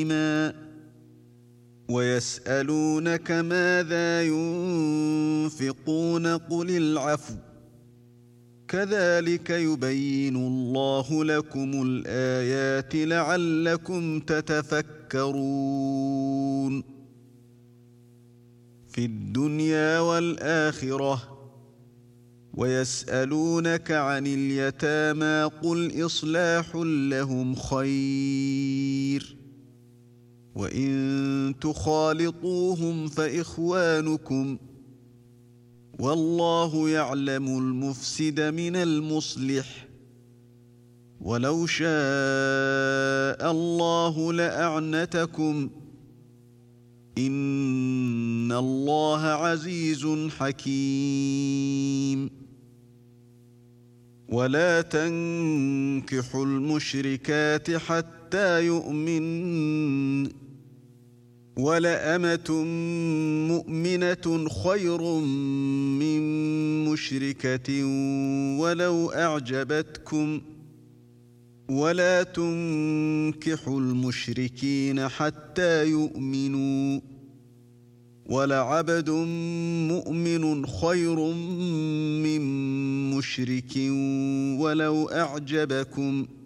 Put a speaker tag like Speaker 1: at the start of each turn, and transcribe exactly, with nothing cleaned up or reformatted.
Speaker 1: ويسألونك ماذا ينفقون قل العفو كذلك يبين الله لكم الآيات لعلكم تتفكرون في الدنيا والآخرة. ويسألونك عن اليتامى قل إصلاح لهم خير وإن تخالطوهم فإخوانكم والله يعلم المفسد من المصلح ولو شاء الله لأعنتكم إن الله عزيز حكيم. ولا تنكحوا المشركات حتى يؤمن ولأمة مؤمنة خير من مشركة ولو أعجبتكم ولا تنكحوا المشركين حتى يؤمنوا ولعبد مؤمن خير من مشرك ولو أعجبكم